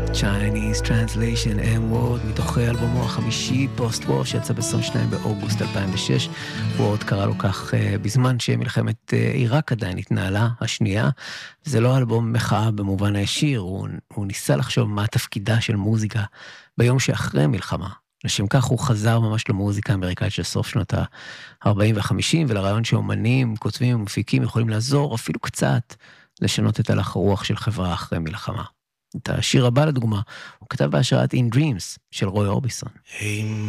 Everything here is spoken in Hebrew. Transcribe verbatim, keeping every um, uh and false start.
Chinese Translation M-Word, מתוך אלבומו החמישי, פוסט-וור, שיצא ב-עשרים ושניים באוגוסט אלפיים ושש. וורד קרא לו כך בזמן שמלחמת עיראק עדיין התנהלה, השנייה. זה לא אלבום מחאה במובן הישיר, הוא, הוא ניסה לחשוב מה תפקידה של מוזיקה ביום שאחרי מלחמה. לשם כך הוא חזר ממש למוזיקה האמריקאית של סוף שנות ה-ארבעים ו-חמישים, ולרעיון שאומנים, כותבים ומפיקים יכולים לעזור אפילו קצת לשנות את הלך הרוח של חברה אחרי מלחמה. את השיר הבא לדוגמה, הוא כתב בהשראת In Dreams של רוי אורביסון. Hey,